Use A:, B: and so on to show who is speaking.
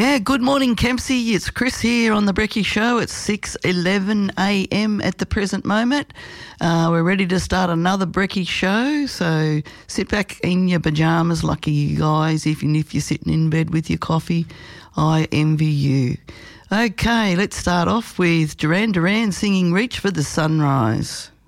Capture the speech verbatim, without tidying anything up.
A: Yeah, good morning, Kempsey. It's Chris here on the Brekkie Show. It's six eleven a m at the present moment. Uh, we're ready to start another Brekkie Show, so sit back in your pyjamas, lucky you guys, even if you're sitting in bed with your coffee. I envy you. Okay, let's start off with Duran Duran singing Reach for the Sunrise.